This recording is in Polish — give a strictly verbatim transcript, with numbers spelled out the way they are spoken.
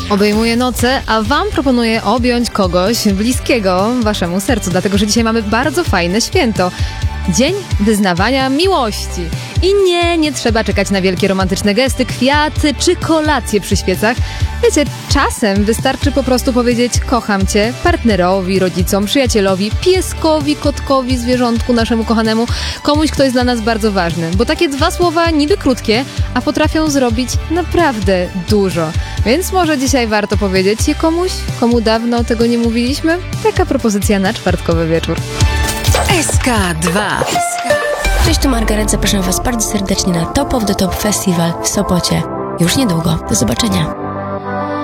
Obejmuję noce, a wam proponuję objąć kogoś bliskiego waszemu sercu, dlatego że dzisiaj mamy bardzo fajne święto. Dzień wyznawania miłości. I nie, nie trzeba czekać na wielkie romantyczne gesty, kwiaty czy kolacje przy świecach. Wiecie, czasem wystarczy po prostu powiedzieć kocham cię partnerowi, rodzicom, przyjacielowi, pieskowi, kotkowi, zwierzątku naszemu kochanemu, komuś, kto jest dla nas bardzo ważny. Bo takie dwa słowa niby krótkie, a potrafią zrobić naprawdę dużo. Więc może dzisiaj warto powiedzieć je komuś, komu dawno tego nie mówiliśmy? Taka propozycja na czwartkowy wieczór. S K dwa. Cześć, tu Margaret. Zapraszam Was bardzo serdecznie na Top of the Top Festival w Sopocie. Już niedługo. Do zobaczenia.